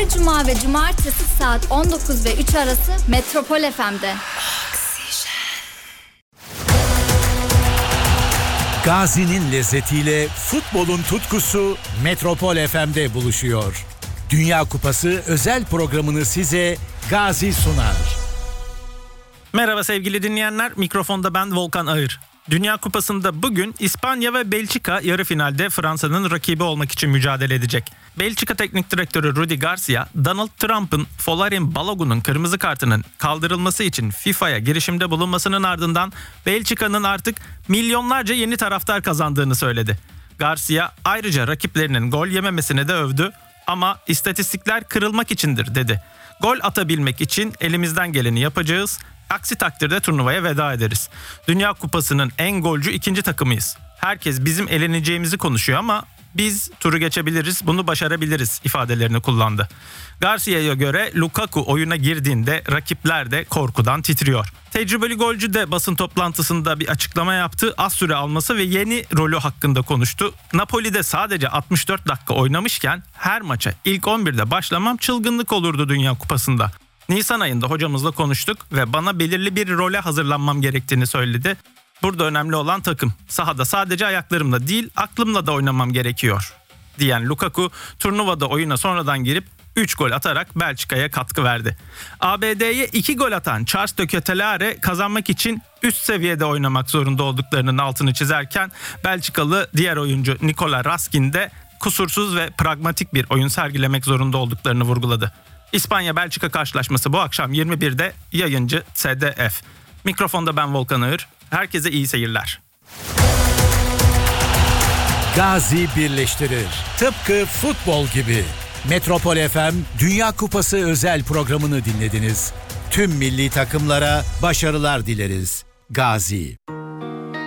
Her cuma ve cumartesi saat 19 ve 3 arası Metropol FM'de. Gazi'nin lezzetiyle futbolun tutkusu Metropol FM'de buluşuyor. Dünya Kupası özel programını size Gazi sunar. Merhaba sevgili dinleyenler, mikrofonda ben Volkan Ağır. Dünya Kupası'nda bugün İspanya ve Belçika yarı finalde Fransa'nın rakibi olmak için mücadele edecek. Belçika Teknik Direktörü Rudi Garcia, Donald Trump'ın Folarin Balogun'un kırmızı kartının kaldırılması için FIFA'ya girişimde bulunmasının ardından Belçika'nın artık milyonlarca yeni taraftar kazandığını söyledi. Garcia ayrıca rakiplerinin gol yememesini de övdü ama istatistikler kırılmak içindir dedi. Gol atabilmek için elimizden geleni yapacağız. Aksi takdirde turnuvaya veda ederiz. Dünya Kupası'nın en golcü ikinci takımıyız. Herkes bizim eleneceğimizi konuşuyor ama biz turu geçebiliriz, bunu başarabiliriz ifadelerini kullandı. Garcia'ya göre Lukaku oyuna girdiğinde rakipler de korkudan titriyor. Tecrübeli golcü de basın toplantısında bir açıklama yaptı. Az süre alması ve yeni rolü hakkında konuştu. Napoli'de sadece 64 dakika oynamışken her maça ilk 11'de başlamam çılgınlık olurdu Dünya Kupası'nda. Nisan ayında hocamızla konuştuk ve bana belirli bir role hazırlanmam gerektiğini söyledi. Burada önemli olan takım. Sahada sadece ayaklarımla değil, aklımla da oynamam gerekiyor diyen Lukaku, turnuvada oyuna sonradan girip 3 gol atarak Belçika'ya katkı verdi. ABD'ye 2 gol atan Charles de Ketelaere kazanmak için üst seviyede oynamak zorunda olduklarının altını çizerken Belçikalı diğer oyuncu Nicolas Raskin de kusursuz ve pragmatik bir oyun sergilemek zorunda olduklarını vurguladı. İspanya-Belçika karşılaşması bu akşam 21'de yayıncı TDF. Mikrofonda ben Volkan Ağır. Herkese iyi seyirler. Gazi birleştirir. Tıpkı futbol gibi. Metropol FM Dünya Kupası özel programını dinlediniz. Tüm milli takımlara başarılar dileriz. Gazi.